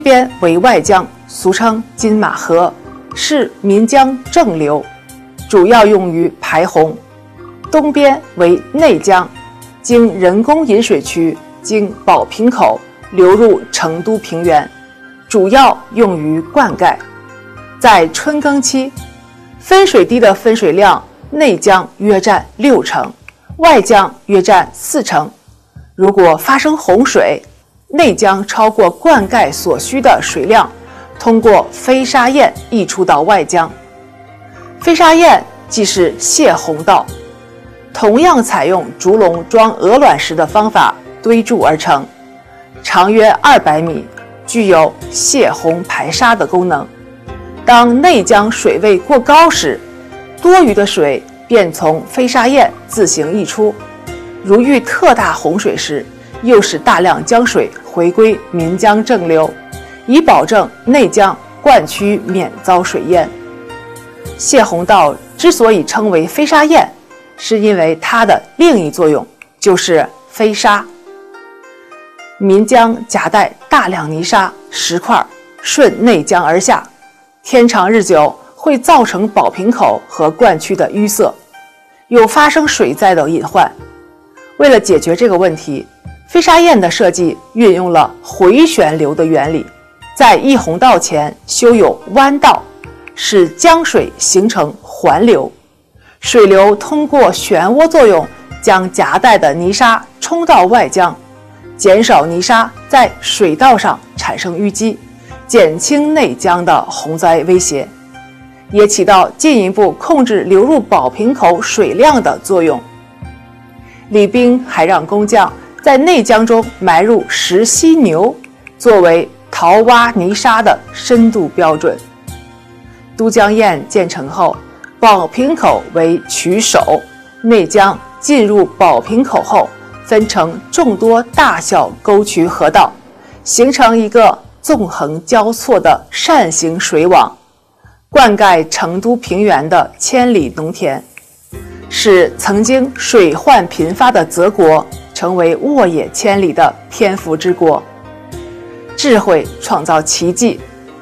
边为外江，俗称金马河，是岷江正流，主要用于排洪。东边为内江，经人工引水渠经宝瓶口流入成都平原，主要用于灌溉。在春耕期，分水堤的分水量内江约占60%，外江约占40%。如果发生洪水，内江超过灌溉所需的水量，通过飞沙堰溢出到外江。飞沙堰即是泄洪道，同样采用竹笼装鹅卵石的方法堆筑而成，长约200米，具有泄洪排沙的功能。当内江水位过高时，多余的水便从飞沙堰自行溢出，如遇特大洪水时，又使大量江水回归岷江正流，以保证内江灌区免遭水淹。泄洪道之所以称为飞沙堰，是因为它的另一作用就是飞沙。岷江夹带大量泥沙、石块，顺内江而下，天长日久会造成宝瓶口和灌区的淤塞，有发生水灾的隐患。为了解决这个问题，飞沙堰的设计运用了回旋流的原理，在溢洪道前修有弯道，使江水形成环流，水流通过漩涡作用将夹带的泥沙冲到外江，减少泥沙在水道上产生淤积，减轻内江的洪灾威胁，也起到进一步控制流入宝瓶口水量的作用。李冰还让工匠在内江中埋入石犀牛，作为淘挖泥沙的深度标准。都江堰建成后，宝瓶口为渠首，内江进入宝瓶口后，分成众多大小沟渠河道，形成一个纵横交错的扇形水网，灌溉成都平原的千里农田，使曾经水患频发的泽国成为沃野千里的天福之国。智慧创造奇迹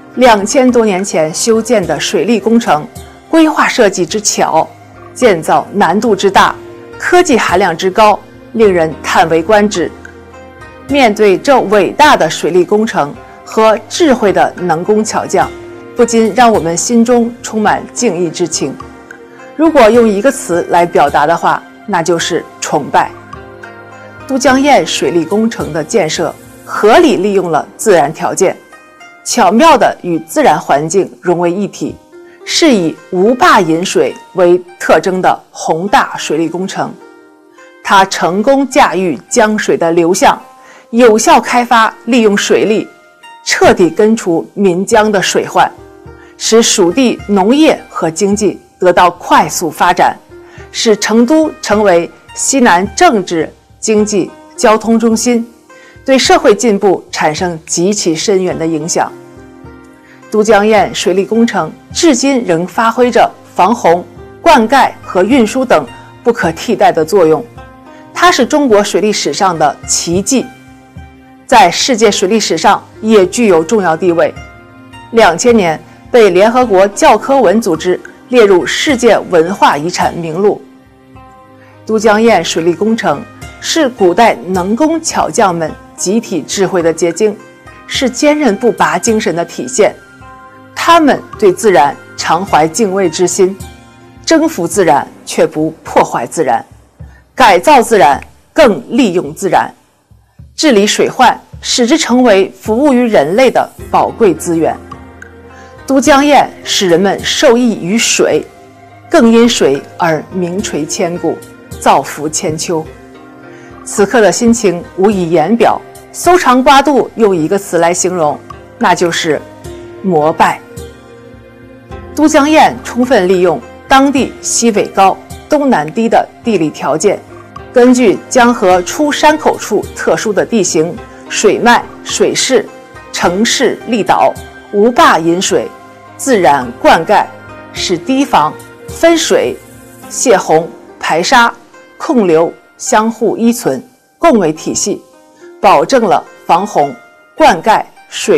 ，2000多年前修建的水利工程，规划设计之巧，建造难度之大，科技含量之高，令人叹为观止。面对这伟大的水利工程和智慧的能工巧匠，不禁让我们心中充满敬意之情。如果用一个词来表达的话，那就是崇拜。都江堰水利工程的建设合理利用了自然条件，巧妙地与自然环境融为一体，是以无坝引水为特征的宏大水利工程。它成功驾驭江水的流向，有效开发利用水利，彻底根除岷江的水患，使属地农业和经济得到快速发展，使成都成为西南政治、经济、交通中心，对社会进步产生极其深远的影响。都江堰水利工程至今仍发挥着防洪、灌溉和运输等不可替代的作用，它是中国水利史上的奇迹，在世界水利史上也具有重要地位。2000年被联合国教科文组织列入世界文化遗产名录。都江堰水利工程是古代能工巧匠们集体智慧的结晶，是坚韧不拔精神的体现。他们对自然常怀敬畏之心，征服自然却不破坏自然，改造自然更利用自然，治理水患，使之成为服务于人类的宝贵资源。都江堰使人们受益于水，更因水而名垂千古，造福千秋。此刻的心情无以言表，搜肠刮肚用一个词来形容，那就是膜拜。都江堰充分利用当地西北高、东南低的地理条件，根据江河出山口处特殊的地形、水脉、水势、城市立岛，无坝引水，自然灌溉，使堤防、分水、泄洪、排沙、控流相互依存，共为体系，保证了防洪、灌溉、水运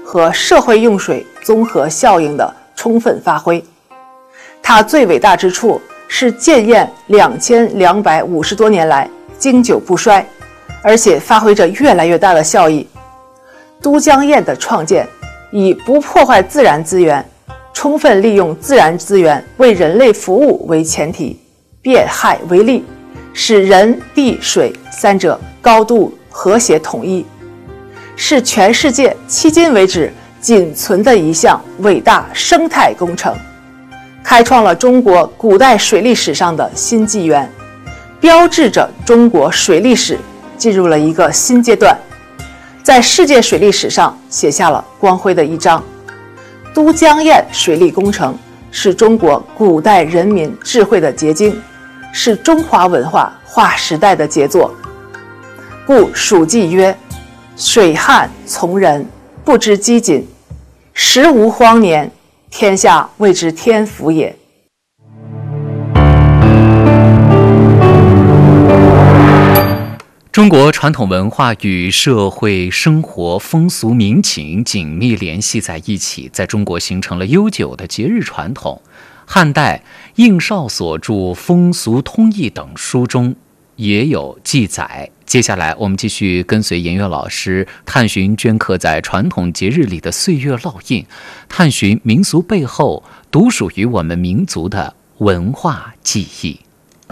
和社会用水综合效应的充分发挥。它最伟大之处是建堰2250多年来经久不衰，而且发挥着越来越大的效益。都江堰的创建以不破坏自然资源，充分利用自然资源为人类服务为前提，变害为利，使人地水三者高度和谐统一，是全世界迄今为止仅存的一项伟大生态工程，开创了中国古代水利史上的新纪元，标志着中国水利史进入了一个新阶段，在世界水利史上写下了光辉的一章。都江堰水利工程是中国古代人民智慧的结晶，是中华文化划时代的杰作。故蜀记曰：水旱从人，不知饥馑，时无荒年，天下谓之天福也。 中国传统文化与社会生活风俗民情紧密联系在一起，在中国形成了悠久的节日传统。汉代应绍所著《风俗通义》等书中也有记载。接下来我们继续跟随颜悦老师探寻镌刻在传统节日里的岁月烙印，探寻民俗背后独属于我们民族的文化记忆。